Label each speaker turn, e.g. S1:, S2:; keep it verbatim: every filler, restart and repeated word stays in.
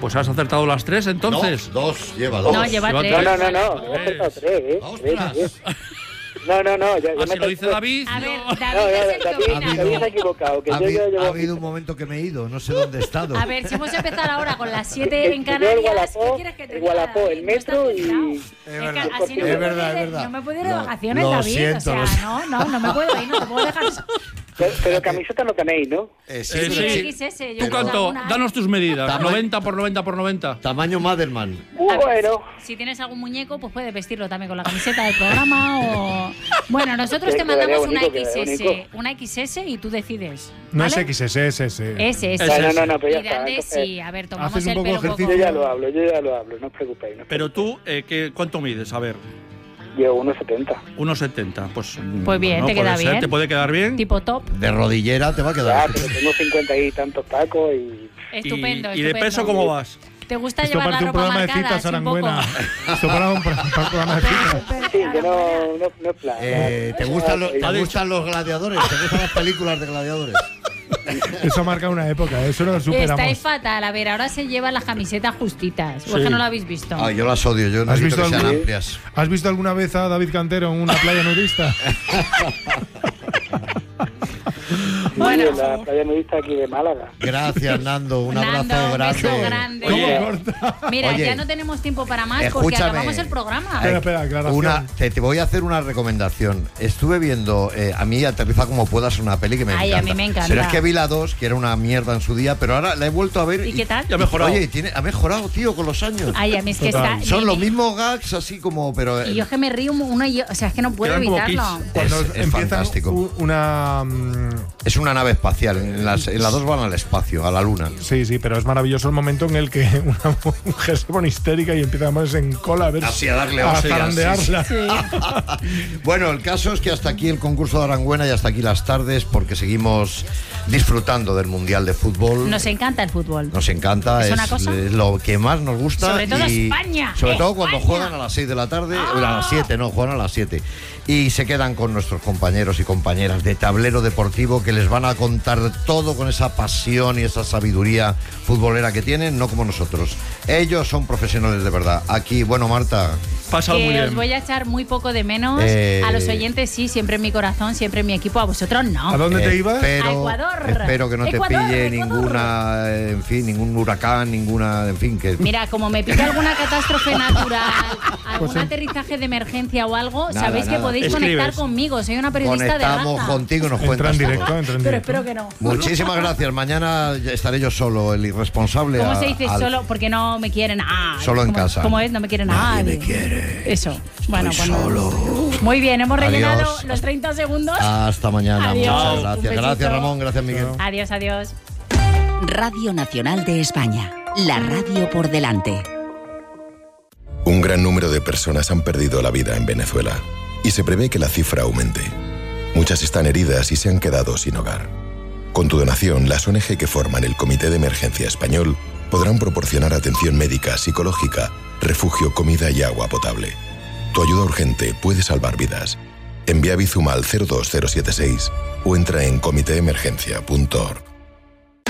S1: pues has acertado las tres, entonces.
S2: No, dos, lleva dos.
S3: No, lleva,
S1: Lleva
S3: tres.
S1: tres.
S4: No, no, no, no, he acertado tres, ¿eh?
S2: ¡Ostras!
S4: Tres, tres. No, no, no, ya, ya
S1: Ah,
S4: me
S1: si lo dice David.
S3: A ver,
S1: no.
S3: David
S4: No,
S3: es el
S4: no,
S3: que
S4: David,
S3: opina.
S2: habido-
S4: David se ha equivocado, que
S2: Ha,
S4: yo
S2: habi-
S4: ya llevo...
S2: ha habido un momento que me he ido, no sé dónde he estado.
S3: A ver, si hemos empezado ahora con las siete
S4: El-
S3: en
S4: el
S3: Canarias,
S4: Gualapó,
S3: ¿qué quieres que te
S4: el
S3: diga?
S4: Gualapó,
S3: David?
S4: el
S3: No estás
S4: metro y-
S3: centrado.
S2: Es
S3: Es
S2: verdad,
S3: que así no
S2: es
S3: me
S2: verdad,
S3: puedo ir de-
S2: es verdad.
S3: No me puedo ir de
S2: Lo-
S3: vacaciones,
S2: lo
S3: David.
S2: siento,
S3: o sea,
S2: lo siento.
S3: no, no, no me puedo ir, no te puedo dejar.
S4: Pero, pero camiseta no tenéis, ¿no?
S2: Eh, sí,
S1: Eh,
S2: pero
S1: sí.
S2: sí.
S3: X S, yo
S1: ¿Tú
S3: tengo
S1: cuánto?
S3: alguna, ¿eh?
S1: Danos tus medidas.
S2: Tamaño-
S1: noventa por noventa por noventa.
S2: Tamaño Madelman.
S4: Uh,
S3: A ver,
S4: bueno.
S3: Si tienes algún muñeco, pues puedes vestirlo también con la camiseta del programa o... Bueno, nosotros
S4: Sí,
S3: te
S4: quedaría
S3: mandamos una
S4: bonito,
S3: X
S4: quedaría
S3: S,
S4: bonito.
S3: una X S y tú decides.
S5: No es
S3: ¿vale?
S5: X S, es S.
S3: Ese, ese.
S1: Ese,
S4: No, no,
S1: ese.
S4: no, pero ya
S3: Y
S4: está.
S3: grande,
S4: entonces,
S3: sí, a ver, tomamos
S5: Haces un
S3: el
S5: poco
S3: pelo un
S5: ejercicio.
S3: poco...
S4: Yo ya lo hablo, yo ya lo hablo, no os preocupéis. No os
S1: Pero tú, eh, ¿qué, ¿cuánto mides? A ver,
S4: preocupéis. Yo uno setenta.
S1: uno setenta. Pues,
S3: Pues bien, te
S1: puede
S3: queda
S1: ser,
S3: bien.
S1: ¿Te puede quedar bien?
S3: Tipo top.
S2: De rodillera te va a
S4: Ya,
S2: quedar.
S4: pero tengo cincuenta y tantos tacos y...
S3: Estupendo,
S1: ¿Y, y de
S3: estupendo.
S1: peso cómo vas?
S3: ¿Te gusta
S5: Esto
S3: llevar la
S5: parece un
S3: ropa
S5: programa de
S3: marcada?
S5: citas,
S3: así un poco?
S5: Aranguena. Esto para un, para un programa de citas.
S4: Sí, que no, no, no es plan.
S2: Eh, ¿Te gustan, los, ¿te gustan los gladiadores? ¿Te gustan las películas de gladiadores?
S5: Eso marca una época, eso lo superamos.
S3: Estáis fatal. A ver, ahora se llevan las camisetas justitas. ¿O es
S1: Sí.
S3: que no lo habéis visto?
S2: Ah, yo las odio, yo
S5: ¿Has
S2: necesito
S5: visto
S2: que sean
S5: algún-
S2: amplias.
S5: ¿Has visto alguna vez a David Cantero en una playa nudista?
S4: Bueno, en la playa nudista aquí de Málaga.
S2: Gracias, Nando. Un
S3: Nando,
S2: abrazo
S3: un
S2: grande.
S3: beso grande.
S1: Oye,
S3: Mira,
S2: Oye.
S3: ya no tenemos tiempo para más porque
S2: Escúchame.
S3: acabamos el programa.
S5: Espera, espera, aclaración.
S2: Una, te, te voy a hacer una recomendación. Estuve viendo, eh, a mí Aterriza como puedas, una peli que me
S3: Ay, a
S2: encanta.
S3: mí me encanta.
S2: Pero es que vi la dos, que era una mierda en su día, pero ahora la he vuelto a ver.
S3: ¿Y qué tal?
S1: Ya ha mejorado.
S2: Oye, tiene, ha mejorado, tío, con los años.
S3: Ay, a mí es que
S5: Total.
S3: está...
S2: Son
S3: me-
S2: los
S3: me-
S2: mismos gags, así como, pero... eh,
S3: Y yo es que me río uno y yo... O sea, es que no puedo
S1: Quedan como
S3: evitarlo.
S1: kids.
S5: Cuando
S2: Es- es
S5: empiezan
S2: fantástico.
S5: u- una... mm,
S2: Es una nave espacial. En las, en las dos van al espacio, a la luna.
S5: Sí, sí, pero es maravilloso el momento en el que una mujer se pone histérica y empieza a ponerse en cola a ver
S2: Así, a darle
S5: a
S2: hostias,
S5: zarandearla.
S2: Bueno, el caso es que hasta aquí el concurso de Aranguena y hasta aquí las tardes, porque seguimos disfrutando del Mundial de Fútbol.
S3: Nos encanta el fútbol.
S2: Nos encanta,
S3: ¿Es
S2: es,
S3: una cosa?
S2: es lo que más nos gusta.
S3: Sobre todo
S2: y
S3: España,
S2: Sobre todo cuando
S3: España.
S2: juegan a las seis de la tarde,
S3: Ah.
S2: a las siete, no, juegan a las siete. Y se quedan con nuestros compañeros y compañeras de Tablero Deportivo que les van a contar todo con esa pasión y esa sabiduría futbolera que tienen, no como nosotros. Ellos son profesionales de verdad. Aquí, bueno, Marta,
S1: Pasa muy
S3: Que os
S1: bien.
S3: voy a echar muy poco de menos.
S2: Eh.
S3: A los oyentes sí, siempre en mi corazón, siempre en mi equipo. A vosotros no.
S5: ¿A dónde te
S2: eh,
S5: ibas?
S2: Espero,
S3: A Ecuador.
S2: espero que no te
S3: Ecuador,
S2: pille
S3: Ecuador.
S2: ninguna, eh, en fin, ningún huracán, ninguna, en fin, que...
S3: Mira, como me pica alguna catástrofe natural, algún
S5: Pues, eh,
S3: aterrizaje de emergencia o algo,
S2: Nada,
S3: sabéis que
S2: nada.
S3: podéis
S1: Escribes.
S3: conectar conmigo. Soy una periodista de
S2: Conectamos
S3: raza.
S2: contigo y nos
S5: Entra
S2: cuentas
S5: en
S2: todo.
S5: directo, entra en
S3: Pero
S5: directo.
S3: espero que no.
S2: Muchísimas gracias. Mañana ya estaré yo solo, el irresponsable.
S3: ¿Cómo
S2: a-
S3: se dice
S2: al-
S3: solo? Porque no me quieren. Ah,
S2: Solo en
S3: ¿cómo-
S2: casa.
S3: ¿Cómo es? No me quieren
S2: Nadie
S3: nadie.
S2: me quiere.
S3: Eso. Bueno,
S2: Estoy
S3: pues no.
S2: solo.
S3: Muy bien, hemos rellenado
S2: Adiós.
S3: los treinta segundos.
S2: Hasta mañana.
S3: Adiós.
S2: Muchas
S3: Un
S2: gracias.
S3: besito.
S2: Gracias, Ramón. Gracias, Miguel.
S3: Adiós, adiós.
S6: Radio Nacional de España. La radio por delante.
S7: Un gran número de personas han perdido la vida en Venezuela y se prevé que la cifra aumente. Muchas están heridas y se han quedado sin hogar. Con tu donación, las O N G que forman el Comité de Emergencia Español podrán proporcionar atención médica, psicológica, refugio, comida y agua potable. Tu ayuda urgente puede salvar vidas. Envía Bizum al cero dos cero siete seis o entra en comité emergencia punto org.